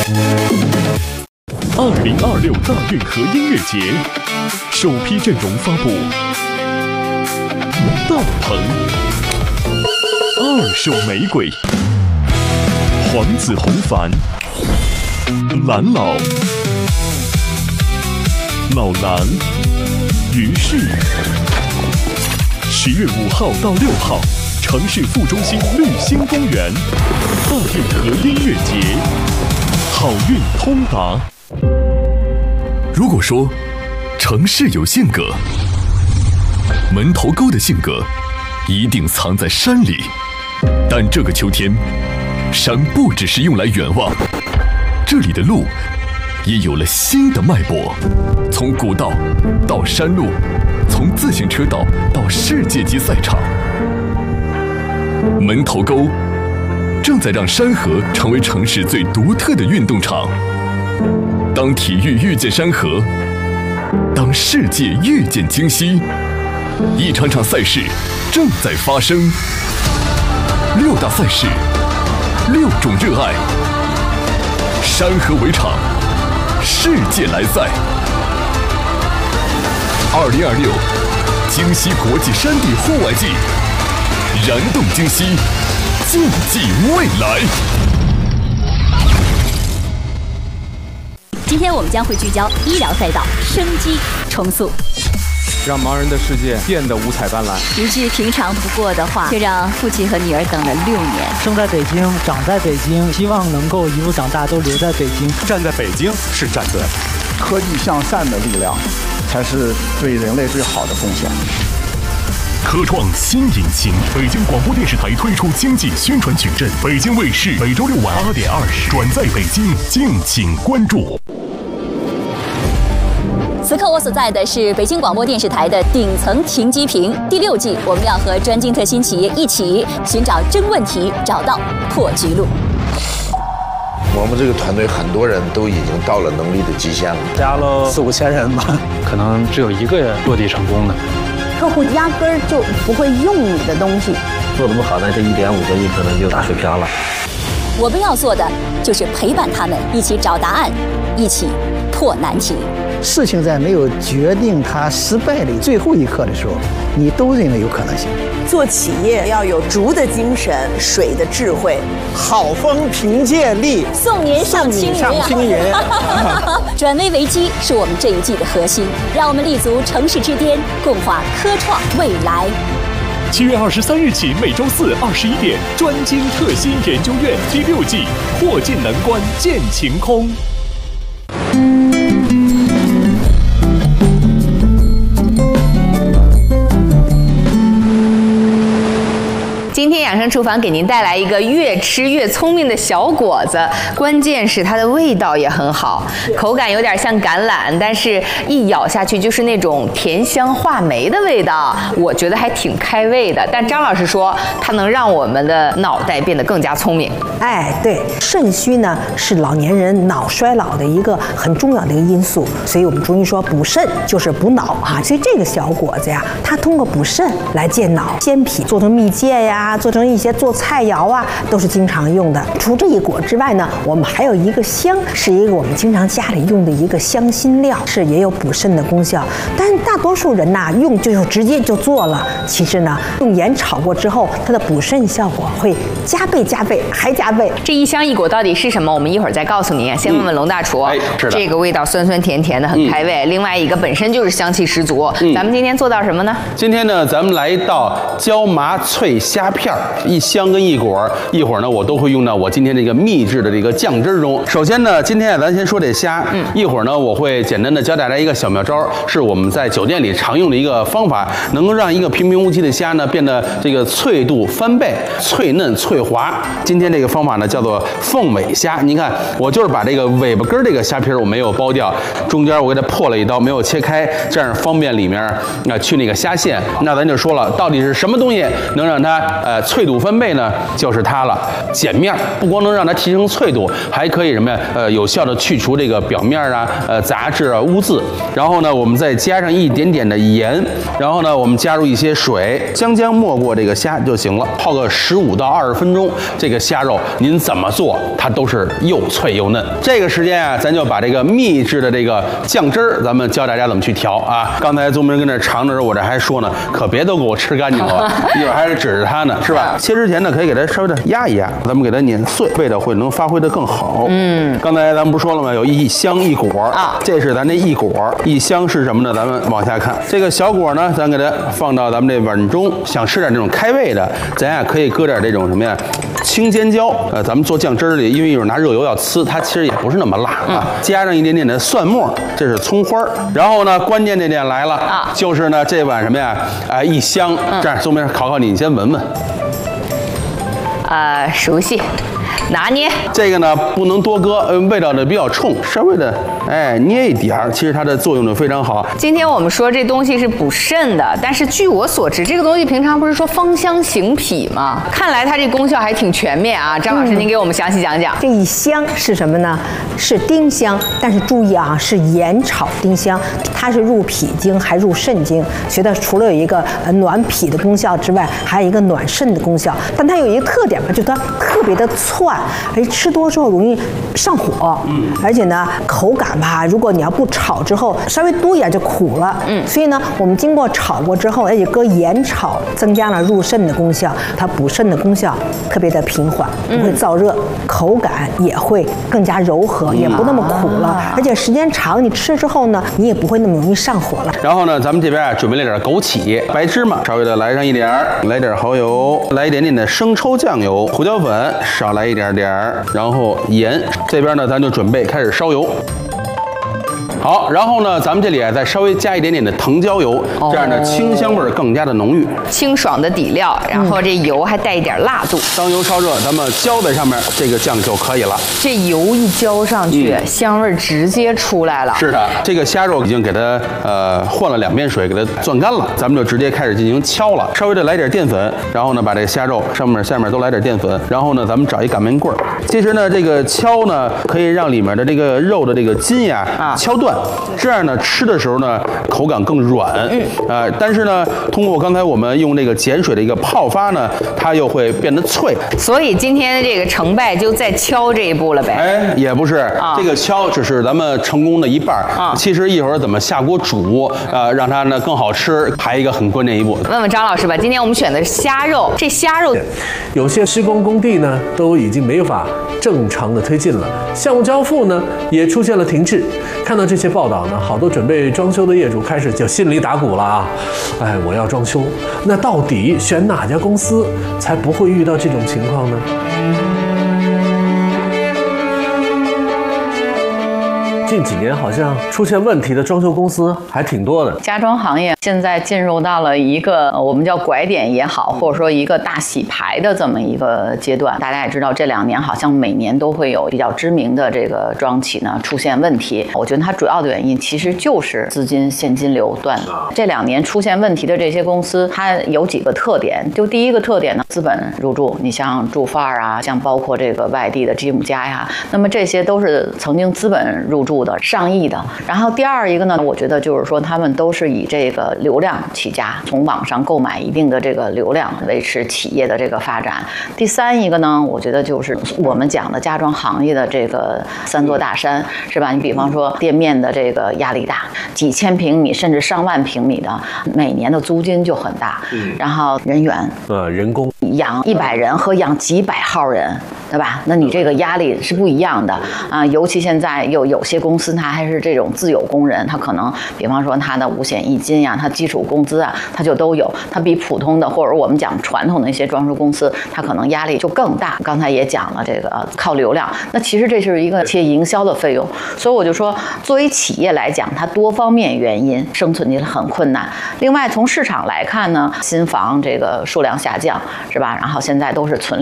2026大运河音乐节首批阵容发布：大鹏、二手玫瑰、黄子弘凡、蓝老、老狼、于适。10月5号到6号，城市副中心绿星公园大运河音乐节，好运通达。如果说城市有性格，门头沟的性格一定藏在山里。但这个秋天，山不只是用来远望，这里的路也有了新的脉搏，从古道到山路，从自行车道到世界级赛场。门头沟正在让山河成为城市最独特的运动场。当体育遇见山河，当世界遇见京西，一场场赛事正在发生。6大赛事，6种热爱，山河为场，世界来赛。2026京西国际山地户外季，燃动京西，竞技未来。 今天我们将会聚焦医疗赛道生机重塑， 让盲人的世界变得五彩斑斓。 一句平常不过的话，却让父亲和女儿等了6年。 生在北京，长在北京，希望能够一路长大都留在北京。 站在北京是站对， 科技向善的力量，才是对人类最好的贡献。 科创新引擎，北京广播电视台推出经济宣传矩阵，北京卫视每周6晚8点20转载北京，敬请关注。 此刻我所在的是北京广播电视台的顶层停机坪，第6季，我们要和专精特新企业一起寻找真问题，找到破局路。 我们这个团队很多人都已经到了能力的极限了， 加了4、5千人吧， 可能只有1个人落地成功的。 客户压根儿就不会用你的东西， 做得不好呢，这1.5个亿可能就打水漂了。 我们要做的就是陪伴他们，一起找答案，一起破难题。 事情在没有决定它失败的最后一刻的时候，你都认为有可能性。 做企业要有竹的精神，水的智慧， 好风凭借力， 送您上青云。转危为机是我们这一季的核心，让我们立足城市之巅，共话科创未来。 7月23日起，每周4、21点，专精特新研究院第6季，破尽难关见晴空。 今天养生厨房给您带来一个越吃越聪明的小果子，关键是它的味道也很好，口感有点像橄榄，但是一咬下去就是那种甜香话梅的味道，我觉得还挺开胃的。但张老师说它能让我们的脑袋变得更加聪明。 哎，对，肾虚呢是老年人脑衰老的一个很重要的一个因素，所以我们中医说补肾就是补脑啊。所以这个小果子呀，它通过补肾来健脑，鲜品做成蜜饯呀，做成一些做菜肴啊，都是经常用的。除这一果之外呢，我们还有一个香，是一个我们经常家里用的一个香辛料，是也有补肾的功效。但大多数人呐，用就直接就做了。其实呢，用盐炒过之后，它的补肾效果会加倍还加倍。 这一香一果到底是什么？我们一会儿再告诉您。先问问龙大厨，这个味道酸酸甜甜的，很开胃。另外一个本身就是香气十足。咱们今天做到什么呢？ 今天呢，咱们来一道椒麻脆虾片，一香跟一果，一会儿呢我都会用到我今天这个秘制的这个酱汁中。首先呢，今天咱先说这虾，一会儿呢我会简单的教大家一个小妙招，是我们在酒店里常用的一个方法，能够让一个平平无奇的虾呢变得这个脆度翻倍，脆嫩脆滑。今天这个方法呢叫做凤尾虾，您看我就是把这个尾巴根这个虾皮我没有剥掉，中间我给它破了一刀，没有切开，这样方便里面去那个虾线。那咱就说了，到底是什么东西能让它脆度分贝呢就是它了。碱面不光能让它提升脆度，还可以什么呀？有效的去除这个表面啊、杂质啊、污渍。然后呢，我们再加上一点点的盐，然后呢，我们加入一些水，将没过这个虾就行了。泡个15到20分钟，这个虾肉您怎么做，它都是又脆又嫩。这个时间啊，咱就把这个秘制的这个酱汁儿，咱们教大家怎么去调啊。刚才宗明跟这尝的时候，我这还说呢，可别都给我吃干净了，一会儿还得指着它呢，是吧？切之前呢，可以给它稍微的压一压，咱们给它碾碎，味道会能发挥的更好。刚才咱们不是说了吗？有一箱一果啊，这是咱这一果，一箱是什么呢？咱们往下看，这个小果呢，咱给它放到咱们这碗中。想吃点这种开胃的，咱呀可以搁点这种什么呀？青尖椒，咱们做酱汁里，因为一会儿拿热油要呲，它其实也不是那么辣啊。加上一点点的蒜末，这是葱花。然后呢，关键这点来了啊，就是呢这碗什么呀？一箱。这样，宗明考考你，你先闻闻。 熟悉。拿捏这个呢不能多搁，味道呢比较冲，稍微的捏一点儿，其实它的作用就非常好。 今天我们说这东西是补肾的，但是据我所知，这个东西平常不是说芳香行脾吗？看来它这功效还挺全面啊。张老师，您给我们详细讲讲。 这一香是什么呢？是丁香，但是注意啊，是盐炒丁香，它是入脾经还入肾经，所以它除了有一个暖脾的功效之外，还有一个暖肾的功效。但它有一个特点吧，就是它特别的窜。吃多之后容易上火，而且呢口感吧，如果你要不炒之后稍微多一点就苦了，所以呢我们经过炒过之后，而且搁盐炒，增加了入肾的功效，它补肾的功效特别的平缓，不会燥热，口感也会更加柔和，也不那么苦了，而且时间长你吃之后呢，你也不会那么容易上火了。 然后呢，咱们这边啊准备了点枸杞、白芝麻，稍微的来上一点儿，来点蚝油，来一点点的生抽酱油，胡椒粉少来一点点。然后盐，这边呢咱就准备开始烧油。好，然后呢，咱们这里啊再稍微加一点点的藤椒油，这样呢清香味更加的浓郁， 清爽的底料，然后这油还带一点辣度。 当油烧热，咱们浇在上面这个酱就可以了。 这油一浇上去，香味直接出来了。 是的，这个虾肉已经给它换了2遍水，给它攥干了，咱们就直接开始进行敲了。稍微的来点淀粉，然后呢把这个虾肉上面下面都来点淀粉，然后呢咱们找一擀面棍儿。其实呢这个敲呢可以让里面的这个肉的这个筋呀敲断。这样呢，吃的时候呢，口感更软，但是呢，通过刚才我们用这个碱水的一个泡发呢，它又会变得脆。 所以今天的这个成败就在敲这一步了呗？ 也不是，这个敲只是咱们成功的一半其实一会儿怎么下锅煮，让它呢更好吃，还有一个很关键一步。 问问张老师吧，今天我们选的是虾肉，这虾肉有些施工工地呢都已经没法正常的推进了，项目交付呢也出现了停滞。看到这些报道呢，好多准备装修的业主开始就心里打鼓了啊！我要装修，那到底选哪家公司才不会遇到这种情况呢？近几年好像出现问题的装修公司还挺多的。 家装行业现在进入到了一个我们叫拐点也好，或者说一个大洗牌的这么一个阶段。大家也知道，这2年好像每年都会有比较知名的这个庄企呢出现问题。我觉得它主要的原因其实就是资金现金流断了。这2年出现问题的这些公司，它有几个特点。就第一个特点呢，资本入驻，你像住范儿啊，像包括这个外地的吉姆家呀，那么这些都是曾经资本入驻的上亿的。然后第二一个呢，我觉得就是说他们都是以这个流量起家，从网上购买一定的这个流量维持企业的这个发展。第三一个呢，我觉得就是我们讲的家装行业的这个3座大山，是吧？你比方说店面的这个压力大，几千平米甚至上万平米的，每年的租金就很大。然后人员， 人工养100人和养几百号人，对吧？那你这个压力是不一样的啊。尤其现在有些公司，它还是这种自有工人，他可能比方说他的五险一金呀，他基础工资啊，他就都有。他比普通的或者我们讲传统的一些装修公司，他可能压力就更大。刚才也讲了这个靠流量，那其实这是一个企业营销的费用。所以我就说，作为企业来讲，它多方面原因生存起来很困难。另外从市场来看呢，新房这个数量下降，是吧？然后现在都是存量。